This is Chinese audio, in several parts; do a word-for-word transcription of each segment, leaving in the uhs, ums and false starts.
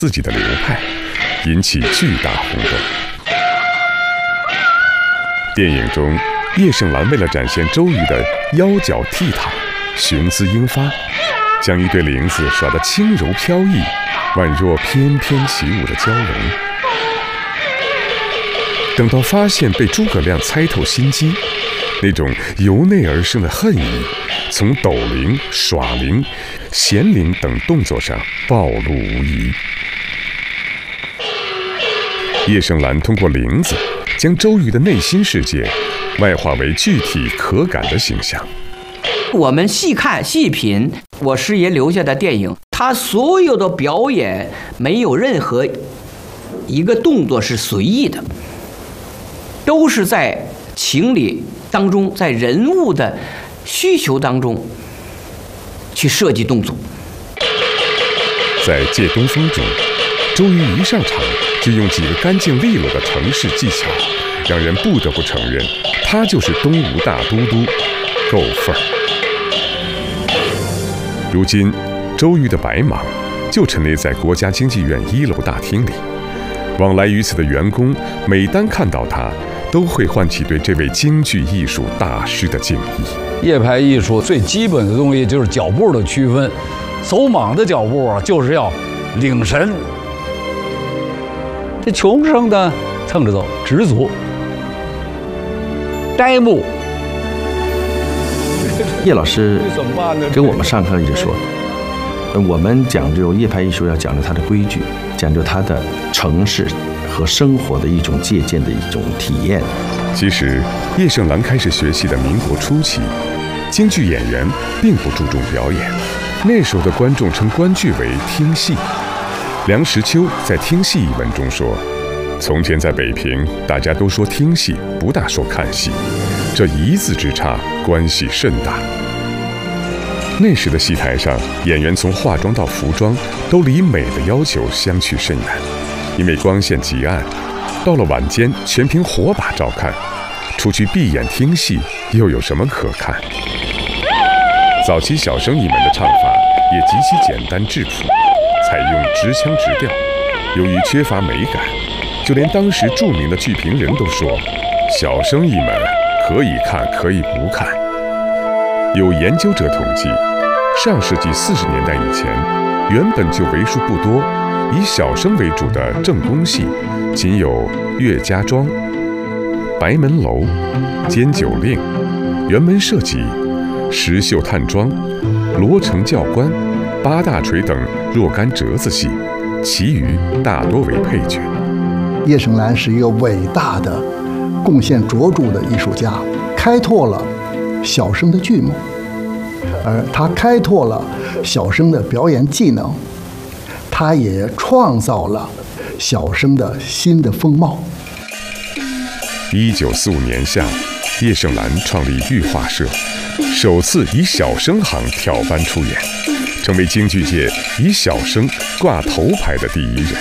自己的流派，引起巨大轰动。电影中，叶盛兰为了展现周瑜的腰脚倜傥、雄姿英发，将一对翎子耍得轻柔飘逸，宛若翩翩起舞的蛟龙。等到发现被诸葛亮猜透心机，那种由内而生的恨意，从抖翎、耍翎、衔翎等动作上暴露无遗。叶盛兰通过翎子，将周瑜的内心世界外化为具体可感的形象。 我们细看细品我师爷留下的电影，他所有的表演没有任何一个动作是随意的，都是在情理当中，在人物的需求当中去设计动作。 在《借东风》中，周瑜一上场就用几个干净利落的程式技巧，让人不得不承认他就是东吴大都督，够份儿。如今，周瑜的白蟒就陈列在国家经济院一楼大厅里，往来于此的员工每当看到他，都会唤起对这位京剧艺术大师的敬意。 叶派艺术最基本的东西就是脚步的区分，走蟒的脚步啊，就是要领神。这穷生的蹭着走，直足，呆目。 叶老师跟我们上课就说，我们讲究叶派艺术要讲究它的规矩，讲究它的程式和生活的一种借鉴的一种体验。 其实，叶盛兰开始学戏的民国初期，京剧演员并不注重表演，那时候的观众称观剧为听戏。梁实秋在《听戏》一文中说，从前在北平，大家都说听戏，不大说看戏，这一字之差关系甚大。那时的戏台上，演员从化妆到服装都离美的要求相去甚远，因为光线极暗，到了晚间全凭火把照看，出去闭眼听戏又有什么可看？早期小生艺们的唱法也极其简单质朴，采用直腔直调，由于缺乏美感，就连当时著名的剧评人都说，小生意们可以看可以不看。有研究者统计，上世纪四十年代以前，原本就为数不多以小生为主的正宫戏，仅有《岳家庄》、《白门楼》、《监酒令》、《辕门射戟》、《石秀探庄》、《罗成教官》、《八大锤》等若干折子戏，其余大多为配角。 叶盛兰是一个伟大的、贡献卓著的艺术家，开拓了小生的剧目，而他开拓了小生的表演技能，他也创造了小生的新的风貌。 一九四五年夏，叶盛兰创立玉画社，首次以小生行挑班出演，成为京剧界以小生挂头牌的第一人。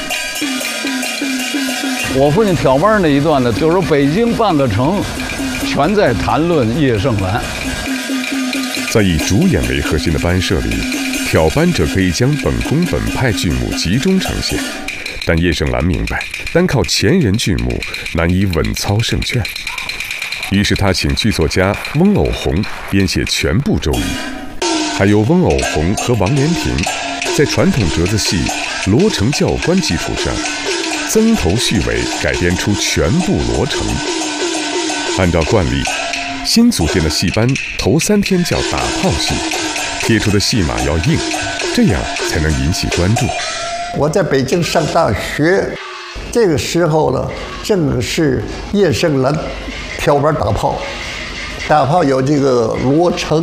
我父亲挑班那一段呢，就是说北京半个城全在谈论叶盛兰。 在以主演为核心的班社里，挑班者可以将本宫本派剧目集中呈现，但叶盛兰明白，单靠前人剧目难以稳操胜券，于是他请剧作家翁偶鸿编写全部周瑜，还由翁偶鸿和王连平在传统折子戏《罗成教官》基础上，增头续尾改编出全部罗成。按照惯例，新组建的戏班头三天叫打炮戏，贴出的戏码要硬，这样才能引起关注。 我在北京上大学，这个时候呢，正是叶盛兰挑班打炮，打炮有这个罗成。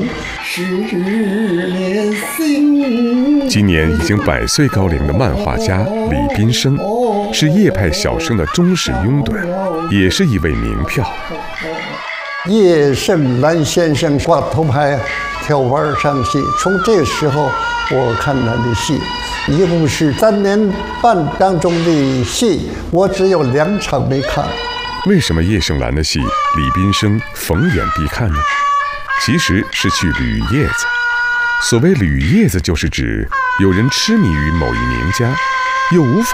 今年已经百岁高龄的漫画家李宾生，是叶派小生的忠实拥趸，也是一位名票。 叶盛兰先生挂头牌挑班上戏，从这个时候我看他的戏，一共是三年半当中的戏，我只有两场没看。 为什么叶盛兰的戏李宾生逢演必看呢？其实是去捋叶子。所谓捋叶子，就是指有人痴迷于某一名家，又无法